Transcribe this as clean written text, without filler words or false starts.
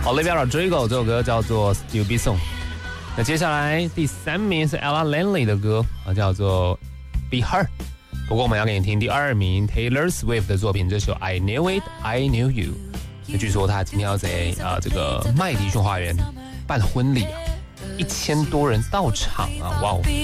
Olivia Rodrigo 这首歌叫做 Still Be Song。那接下来第3名是 Ella Langley 的歌叫做 Be Her。不过我们要给你听第2名 Taylor Swift 的作品，这首 I Knew It I Knew You。那据说他今天要在这个麦迪逊花园办婚礼1000多人到场啊，哇哦！